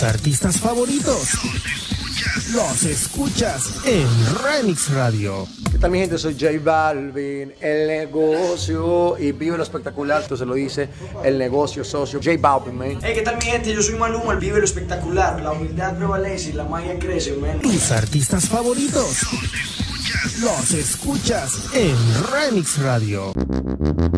artistas favoritos los escuchas en Remix Radio. ¿Qué tal, mi gente? Soy J Balvin, el negocio, y vive lo espectacular, esto se lo dice el negocio socio, J Balvin, man. Hey, ¿qué tal, mi gente? Yo soy Maluma, el vive lo espectacular, la humildad prevalece y la magia crece, man. Tus artistas favoritos los escuchas en Remix Radio.